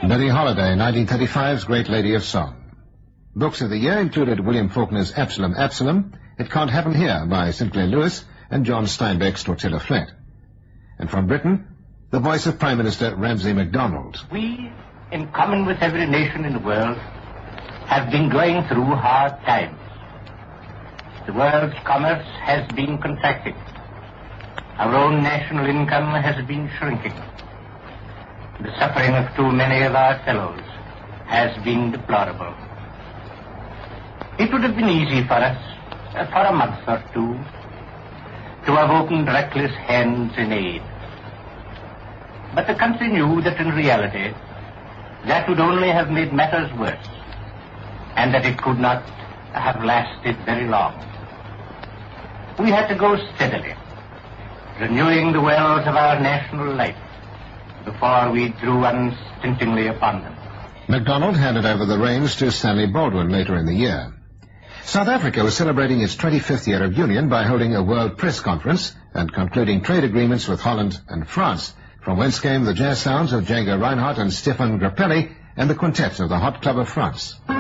Billie Holiday, 1935's Great Lady of Song. Books of the year included William Faulkner's Absalom, Absalom, It Can't Happen Here by Sinclair Lewis, and John Steinbeck's Tortilla Flat. And from Britain, the voice of Prime Minister Ramsay MacDonald. We, in common with every nation in the world, have been going through hard times. The world's commerce has been contracting. Our own national income has been shrinking. The suffering of too many of our fellows has been deplorable. It would have been easy for us, for a month or two, to have opened reckless hands in aid. But the country knew that in reality, that would only have made matters worse, and that it could not have lasted very long. We had to go steadily, renewing the wells of our national life, before we drew unstintingly upon them. MacDonald handed over the reins to Stanley Baldwin later in the year. South Africa was celebrating its 25th year of union by holding a World Press Conference and concluding trade agreements with Holland and France, from whence came the jazz sounds of Django Reinhardt and Stefan Grappelli and the quintet of the Hot Club of France.